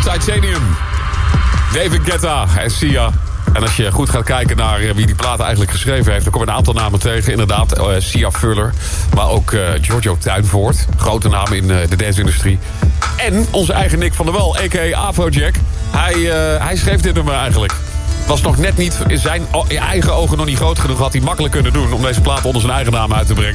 Titanium. David Guetta en Sia. En als je goed gaat kijken naar wie die plaat eigenlijk geschreven heeft... dan kom je een aantal namen tegen. Inderdaad, Sia Fuller. Maar ook Giorgio Tuinvoort. Grote naam in de dance-industrie. En onze eigen Nick van der Wal, a.k.a. Afrojack. Hij schreef dit nummer eigenlijk. Was nog net niet in zijn eigen ogen nog niet groot genoeg. Had hij makkelijk kunnen doen om deze plaat onder zijn eigen naam uit te brengen.